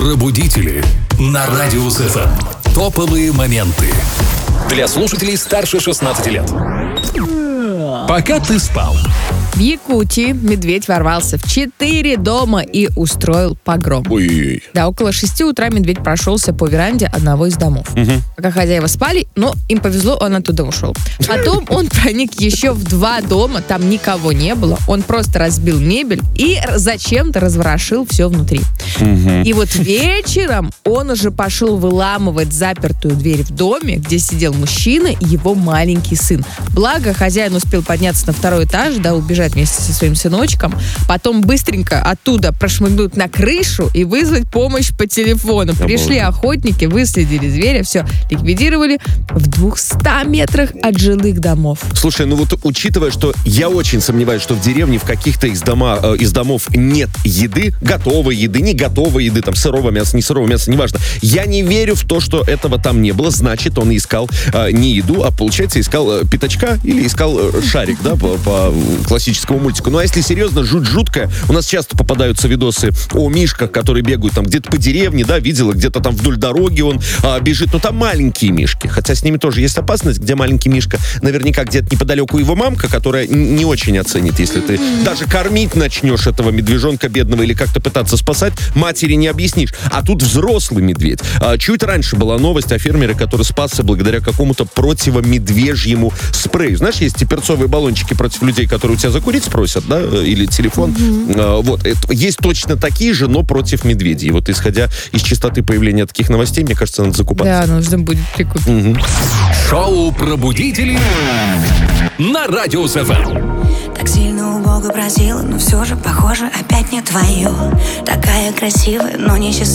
Пробудители на Радио СФМ. Топовые моменты для слушателей старше 16 лет. Пока ты спал. В Якутии медведь ворвался в 4 дома и устроил погром. Ой-ой-ой. Да, около 6 утра медведь прошелся по веранде одного из домов. Пока хозяева спали, но им повезло, он оттуда ушел. Потом он проник еще в 2 дома, там никого не было. Он просто разбил мебель и зачем-то разворошил все внутри. И вот вечером он уже пошел выламывать запертую дверь в доме, где сидел мужчина и его маленький сын. Благо, хозяин успел подняться на 2-й этаж, да, убежать вместе со своим сыночком, потом быстренько оттуда прошмыгнуть на крышу и вызвать помощь по телефону. Пришли охотники, выследили зверя, все, ликвидировали в 200 метрах от жилых домов. Слушай, ну вот учитывая, что я очень сомневаюсь, что в деревне в каких-то из домов нет еды, готовой еды, не готовой еды, там сырого мяса, не сырого мяса, неважно. Я не верю в то, что этого там не было. Значит, он искал не еду, а, получается, искал пятачка или искал шарик, да, по классическому мультику. Ну а если серьезно, жуткое. У нас часто попадаются видосы о мишках, которые бегают там где-то по деревне, да, видела, где-то там вдоль дороги он бежит. Но там маленькие мишки. Хотя с ними тоже есть опасность, где маленький мишка. Наверняка где-то неподалеку его мамка, которая не очень оценит, если ты даже кормить начнешь этого медвежонка бедного или как-то пытаться спасать, матери не объяснишь. А тут взрослый медведь. Чуть раньше была новость о фермере, который спасся благодаря какому-то противомедвежьему спрею. Знаешь, есть те перцовые баллончики против людей, которые у тебя закурить спросят, да, или телефон. Вот. Есть точно такие же, но против медведей. Вот исходя из частоты появления таких новостей, мне кажется, надо закупаться. Да, нужно будет прикупить. Шоу «Пробудители» на Радио СФМ. Так сильно у Бога просила, но все же, похоже, опять не твое. Такая красивая, но несчастливая.